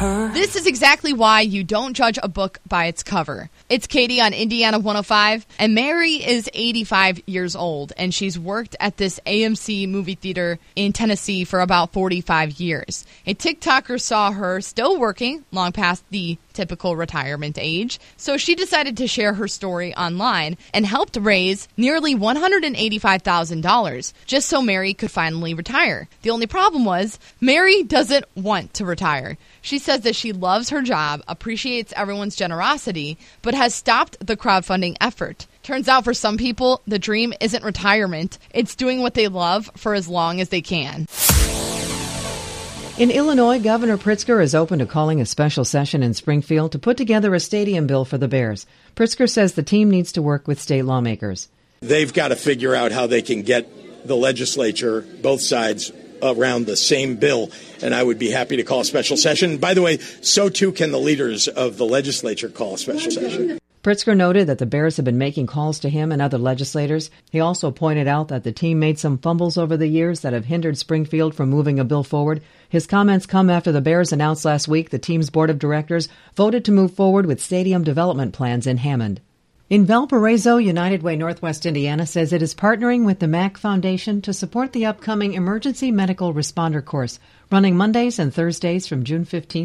This is exactly why you don't judge a book by its cover. It's Katie on Indiana 105, and Mary is 85 years old, and she's worked at this AMC movie theater in Tennessee for about 45 years. A TikToker saw her still working long past the typical retirement age, so she decided to share her story online and helped raise nearly $185,000 just so Mary could finally retire. The only problem was Mary doesn't want to retire. She says that she loves her job, appreciates everyone's generosity, but has stopped the crowdfunding effort. Turns out for some people, the dream isn't retirement. It's doing what they love for as long as they can. In Illinois, Governor Pritzker is open to calling a special session in Springfield to put together a stadium bill for the Bears. Pritzker says the team needs to work with state lawmakers. They've got to figure out how they can get the legislature, both sides, around the same bill, and I would be happy to call a special session. By the way, so too can the leaders of the legislature call a special session. Pritzker noted that the Bears have been making calls to him and other legislators. He also pointed out that the team made some fumbles over the years that have hindered Springfield from moving a bill forward. His comments come after the Bears announced last week the team's board of directors voted to move forward with stadium development plans in Hammond. In Valparaiso, United Way Northwest Indiana says it is partnering with the MAC Foundation to support the upcoming Emergency Medical Responder course, running Mondays and Thursdays from June 15th